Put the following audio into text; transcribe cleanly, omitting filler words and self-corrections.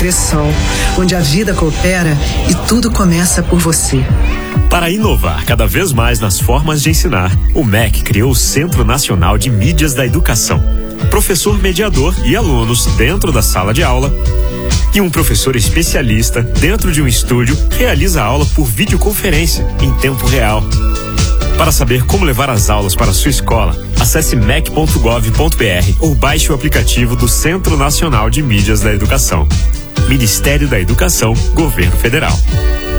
Cressol, onde a vida coopera e tudo começa por você. Para inovar cada vez mais nas formas de ensinar, o MEC criou o Centro Nacional de Mídias da Educação. Professor mediador e alunos dentro da sala de aula e um professor especialista dentro de um estúdio realiza a aula por videoconferência em tempo real. Para saber como levar as aulas para a sua escola, acesse mec.gov.br ou baixe o aplicativo do Centro Nacional de Mídias da Educação. Ministério da Educação, Governo Federal.